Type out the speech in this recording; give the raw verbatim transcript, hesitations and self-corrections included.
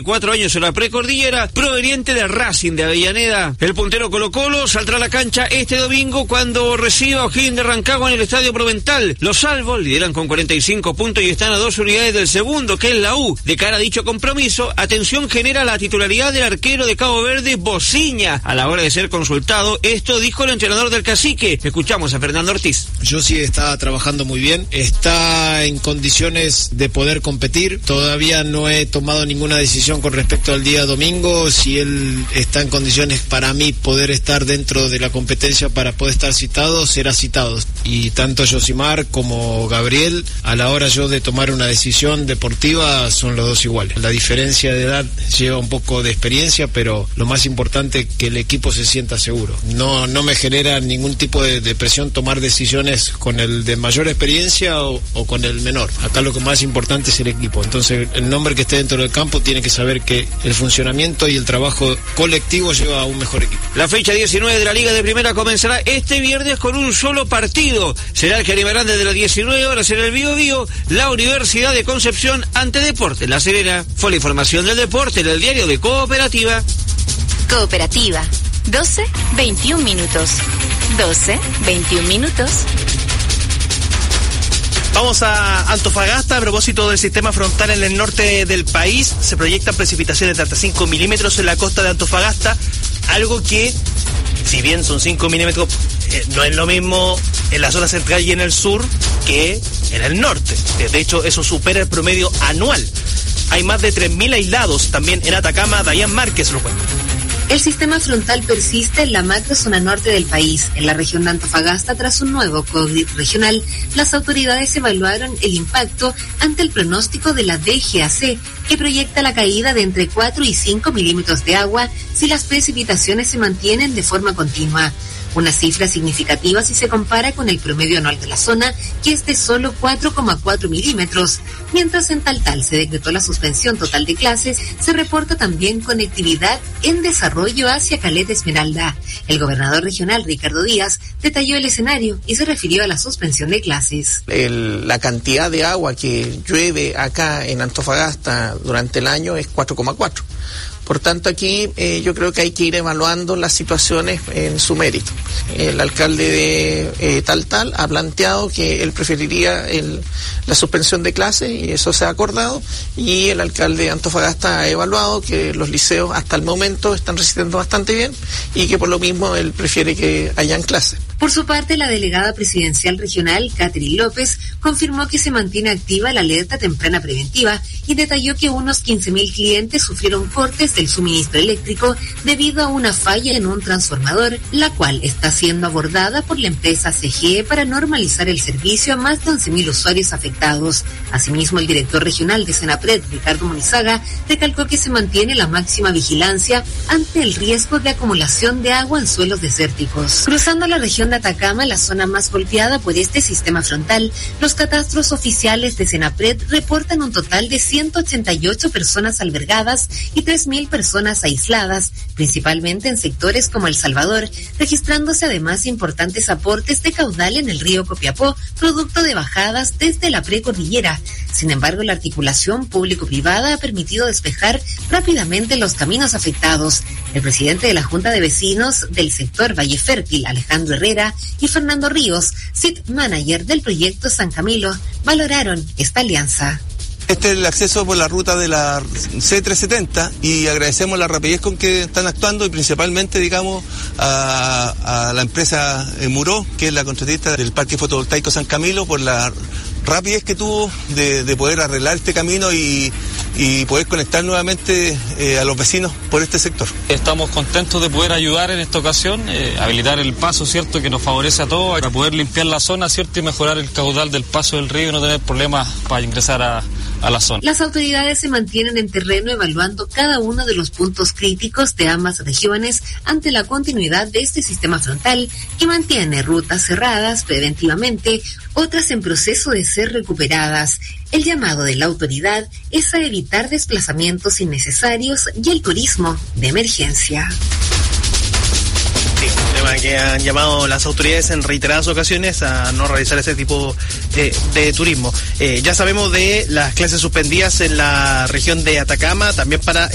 cuatro años en la precordillera, proveniente de Racing de Avellaneda. El puntero Colo-Colo saldrá a la cancha este domingo cuando reciba a O'Higgins de Rancagua en el Estadio Provental. Los salvos lideran con cuarenta y cinco puntos y están a dos unidades del segundo, que es la U. De cara a dicho compromiso, atención genera la titularidad del arquero de Cabo Verde, Bociña. A la hora de ser consultado, esto dijo el entrenador del Cacique. Escuchamos a Fernando Ortiz. Yo sí está trabajando muy bien, está en condiciones de poder competir. Todavía no he tomado ninguna decisión con respecto al día domingo, si él está en condiciones para mí poder estar dentro de la competencia para poder estar citado, será citado. Y tanto Yosimar como Gabriel, a la hora yo de tomar una decisión deportiva, son los dos iguales. La diferencia de edad lleva un poco de experiencia, pero lo más importante es que el equipo se sienta seguro. No, no me genera ningún tipo de, de presión tomar decisiones con el de mayor experiencia o, o con el menor. Acá lo que más importante es el equipo. Entonces el nombre que esté dentro del campo tiene que saber que el funcionamiento y el trabajo colectivo lleva a un mejor equipo. La fecha diecinueve de la Liga de Primera comenzará este viernes con un solo partido. Será el que animarán desde las diecinueve horas en el Bío Bío la Universidad de Concepción ante Deportes La Serena. Fue la información del deporte en el diario de Cooperativa. Cooperativa. doce, veintiún minutos. doce, veintiún minutos. Vamos a Antofagasta. A propósito del sistema frontal en el norte del país, se proyectan precipitaciones de hasta cinco milímetros en la costa de Antofagasta, algo que, si bien son cinco milímetros, eh, no es lo mismo en la zona central y en el sur que en el norte. De hecho, eso supera el promedio anual. Hay más de tres mil aislados también en Atacama. Dayan Márquez lo cuenta. El sistema frontal persiste en la macrozona norte del país. En la región de Antofagasta, tras un nuevo COVID regional, las autoridades evaluaron el impacto ante el pronóstico de la D G A C, que proyecta la caída de entre cuatro y cinco milímetros de agua si las precipitaciones se mantienen de forma continua. Una cifra significativa si se compara con el promedio anual de la zona, que es de solo cuatro coma cuatro milímetros. Mientras en Taltal se decretó la suspensión total de clases, se reporta también conectividad en desarrollo hacia Caleta Esmeralda. El gobernador regional, Ricardo Díaz, detalló el escenario y se refirió a la suspensión de clases. El, la cantidad de agua que llueve acá en Antofagasta durante el año es cuatro coma cuatro. Por tanto, aquí eh, yo creo que hay que ir evaluando las situaciones en su mérito. El alcalde de eh, Taltal ha planteado que él preferiría el, la suspensión de clases y eso se ha acordado, y el alcalde de Antofagasta ha evaluado que los liceos hasta el momento están resistiendo bastante bien y que por lo mismo él prefiere que hayan clases. Por su parte, la delegada presidencial regional, Catherine López, confirmó que se mantiene activa la alerta temprana preventiva y detalló que unos quince mil clientes sufrieron cortes del suministro eléctrico debido a una falla en un transformador, la cual está siendo abordada por la empresa C G E para normalizar el servicio a más de once mil usuarios afectados. Asimismo, el director regional de Senapred, Ricardo Monizaga, recalcó que se mantiene la máxima vigilancia ante el riesgo de acumulación de agua en suelos desérticos. Cruzando la región de Atacama, la zona más golpeada por este sistema frontal, los catastros oficiales de Senapred reportan un total de ciento ochenta y ocho personas albergadas y tres mil personas aisladas, principalmente en sectores como El Salvador, registrándose además importantes aportes de caudal en el río Copiapó, producto de bajadas desde la precordillera. Sin embargo, la articulación público-privada ha permitido despejar rápidamente los caminos afectados. El presidente de la Junta de Vecinos del sector Valle Fértil, Alejandro Herrera, y Fernando Ríos, S I T Manager del proyecto San Camilo, valoraron esta alianza. Este es el acceso por la ruta de la C trescientos setenta y agradecemos la rapidez con que están actuando y principalmente, digamos, a, a la empresa Muró, que es la contratista del Parque Fotovoltaico San Camilo, por la rapidez que tuvo de, de poder arreglar este camino y, y poder conectar nuevamente eh, a los vecinos por este sector. Estamos contentos de poder ayudar en esta ocasión, eh, habilitar el paso, ¿cierto?, que nos favorece a todos, para poder limpiar la zona, ¿cierto?, y mejorar el caudal del paso del río y no tener problemas para ingresar a a la zona. Las autoridades se mantienen en terreno evaluando cada uno de los puntos críticos de ambas regiones ante la continuidad de este sistema frontal, que mantiene rutas cerradas preventivamente, otras en proceso de ser recuperadas. El llamado de la autoridad es a evitar desplazamientos innecesarios y el turismo de emergencia. Sí, un tema que han llamado las autoridades en reiteradas ocasiones a no realizar ese tipo de, de turismo. Eh, ya sabemos de las clases suspendidas en la región de Atacama, también para